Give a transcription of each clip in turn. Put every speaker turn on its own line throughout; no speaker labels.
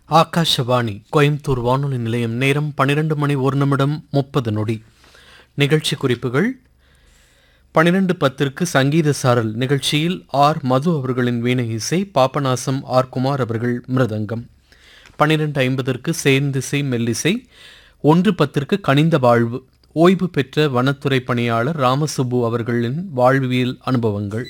ஆகாஷவாணி கோயம்புத்தூர் வானொலி நிலையம். நேரம் 12 மணி 1 நிமிடம் 30 நொடி. நிகழ்ச்சி குறிப்புகள். 12:10 சங்கீத சாரல் நிகழ்ச்சியில் ஆர் மது அவர்களின் வீணை இசை, பாபநாசம் ஆர் குமார் அவர்கள் மிருதங்கம். 12:50 சேர்ந்திசை மெல்லிசை. 1:10 கனிந்த வாழ்வு, ஓய்வு பெற்ற வனத்துறை பணியாளர் ராமசுப்பு அவர்களின் வாழ்வியல் அனுபவங்கள்.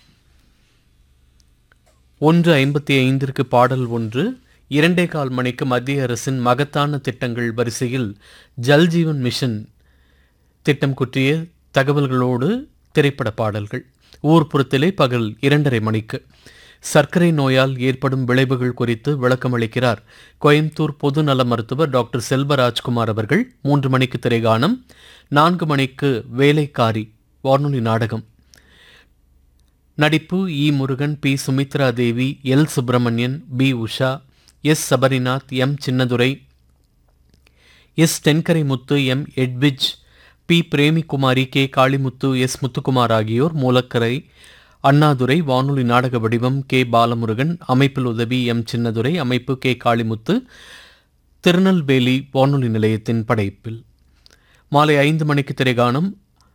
1:55 பாடல் ஒன்று. 2:15 மணிக்கு மத்திய அரசின் மகத்தான திட்டங்கள் வரிசையில் ஜல்ஜீவன் மிஷன் திட்டம் குற்றிய தகவல்களோடு திரைப்பட பாடல்கள். ஊர்ப்புறத்திலே பகல் 2:30 மணிக்கு சர்க்கரை நோயால் ஏற்படும் விளைவுகள் குறித்து விளக்கமளிக்கிறார் கோயம்புத்தூர் பொது நல மருத்துவர் டாக்டர் செல்வராஜ்குமார் அவர்கள். 3 மணிக்கு திரைகானம். 4 மணிக்கு வேலைக்காரி வானொலி நாடகம். நடிப்பு இ. முருகன், பி. சுமித்ரா தேவி, L. Subramanian, B. Usha, S. Sabarinath, M. Chinnadurai, S. தென்கரைமுத்து, M. Edwige, B. Premikumari, K. Kalimuthu, S. Muthukumar ஆகியோர். மூலக்கரை அண்ணாதுரை. வானொலி நாடக வடிவம் கே. பாலமுருகன். அமைப்பில் உதவி எம். சின்னதுரை. அமைப்பு கே. காளிமுத்து. திருநெல்வேலி வானொலி நிலையத்தின் படைப்பில். மாலை 5 மணிக்கு திரைகானம்.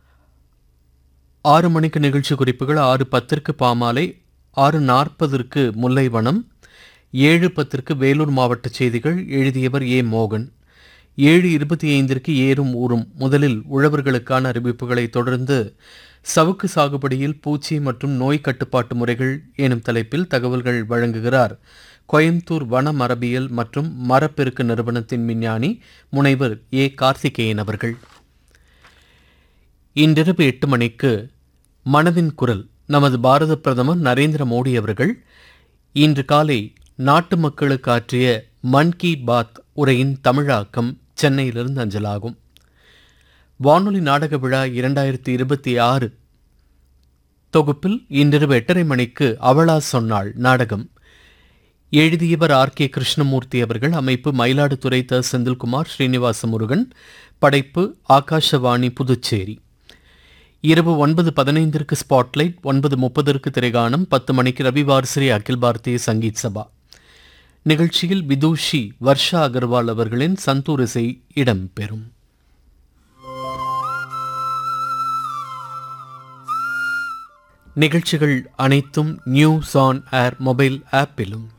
6 மணிக்கு நிகழ்ச்சி குறிப்புகள். 6:10 பாமாலை. 6:40 முல்லைவனம். 7:10 வேலூர் மாவட்ட செய்திகள். எழுதியவர் ஏ. மோகன். 7:25 ஏறும் ஊரும். முதலில் உழவர்களுக்கான அறிவிப்புகளை தொடர்ந்து சவுக்கு சாகுபடியில் பூச்சி மற்றும் நோய் கட்டுப்பாட்டு முறைகள் எனும் தலைப்பில் தகவல்கள் வழங்குகிறார் கோயம்புத்தூர் வன மரபியல் மற்றும் மரப்பெருக்கு நிறுவனத்தின் விஞ்ஞானி முனைவர் ஏ. கார்த்திகேயன் அவர்கள். இன்றிரவு 8 மணிக்கு மனதின் குரல். நமது பாரத பிரதமர் நரேந்திர மோடி அவர்கள் இன்று காலை நாட்டு மக்களுக்கு ஆற்றிய மன் கி பாத் உரையின் தமிழாக்கம் சென்னையிலிருந்து அஞ்சலாகும். வானொலி நாடக விழா 2026 தொகுப்பில் இன்றிரவு 8:30 மணிக்கு அவளா சொன்னாள் நாடகம். எழுதியவர் ஆர். கே. கிருஷ்ணமூர்த்தி அவர்கள். அமைப்பு மயிலாடுதுறை த. செந்தில்குமார், ஸ்ரீனிவாச முருகன். படைப்பு ஆகாஷவாணி புதுச்சேரி. இரவு 9:15 ஸ்பாட்லைட். 9:30 திரைகானம். 10 மணிக்கு ரவிவார்ஸ்ரீ அகில் பாரதிய சங்கீத் சபா நிகழ்ச்சியில் விதூஷி வர்ஷா அகர்வால் அவர்களின் சந்தூர் இசை இடம்பெறும். நிகழ்ச்சிகள் அனைத்தும் நியூஸ் ஆன் ஏர் மொபைல் ஆப்பிலும்